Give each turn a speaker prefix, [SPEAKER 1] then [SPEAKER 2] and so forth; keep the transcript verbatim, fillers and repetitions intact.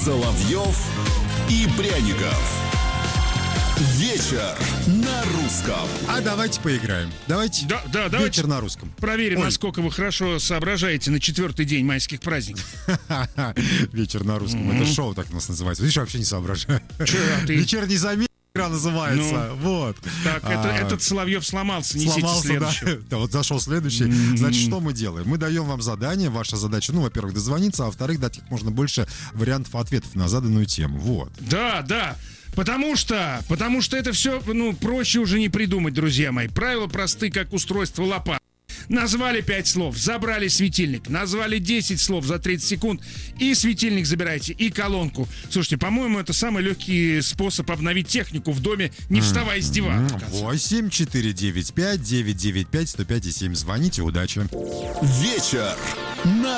[SPEAKER 1] Соловьев и Пряников. Вечер на русском.
[SPEAKER 2] А давайте поиграем. Давайте.
[SPEAKER 3] Да, да, давайте
[SPEAKER 2] вечер на русском.
[SPEAKER 3] Проверим,
[SPEAKER 2] Ой.
[SPEAKER 3] насколько вы хорошо соображаете на четвертый день майских праздников.
[SPEAKER 2] Вечер на русском. Это шоу так у нас называется. Видишь, я вообще не соображаю.
[SPEAKER 3] Че, а ты?
[SPEAKER 2] Вечерний замес игра называется. Вот.
[SPEAKER 3] Так, это,
[SPEAKER 2] А,
[SPEAKER 3] этот Соловьев сломался, несите
[SPEAKER 2] Сломался, да.
[SPEAKER 3] следующего.
[SPEAKER 2] Да, вот зашел следующий. Значит, что мы делаем? Мы даем вам задание. Ваша задача, ну, во-первых, дозвониться, а во-вторых, дать как можно больше вариантов ответов на заданную тему. Вот.
[SPEAKER 3] Да, да. Потому что, потому что это все, ну, проще уже не придумать, друзья мои. Правила просты, как устройство лопат. Назвали пять слов, забрали светильник. Назвали десять слов за тридцать секунд. И светильник забирайте, и колонку. Слушайте, по-моему, это самый легкий способ обновить технику в доме, не вставая с дивана.
[SPEAKER 2] восемь четыре девять пять девять девять пять сто пять и семь. Звоните, удачи.
[SPEAKER 1] Вечер на